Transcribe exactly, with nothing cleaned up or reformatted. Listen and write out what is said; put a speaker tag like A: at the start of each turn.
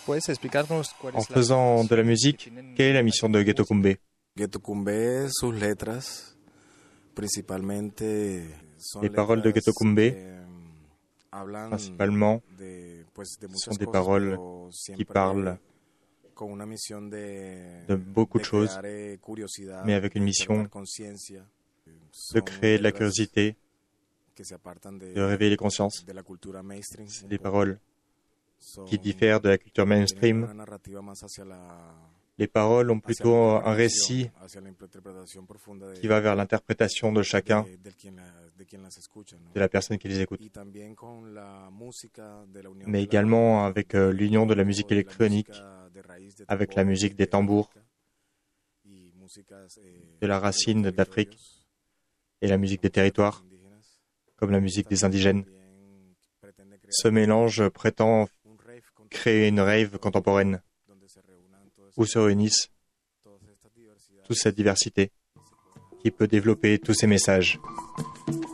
A: En faisant de la musique, quelle est la mission de Geto Kumbe?
B: Geto Kumbe, sus letras, principalmente,
A: Les paroles de Geto Kumbe, principalement, sont des paroles qui parlent de beaucoup de choses, mais avec une mission de créer de la curiosité, de réveiller les consciences. C'est des paroles qui diffèrent de la culture mainstream. Les paroles ont plutôt un récit qui va vers l'interprétation de chacun, de la personne qui les écoute. Mais également avec l'union de la musique électronique, avec la musique des tambours, de la racine d'Afrique et la musique des territoires, comme la musique des indigènes. Ce mélange prétend créer une rave contemporaine où se réunissent toute cette diversité qui peut développer tous ces messages.